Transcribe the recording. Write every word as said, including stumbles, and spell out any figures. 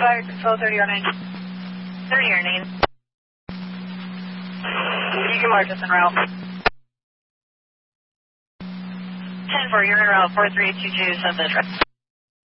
Fire Control thirty R nine. thirty R nine. You can mark us en route. ten four, you're en route, four three two two, Sunset.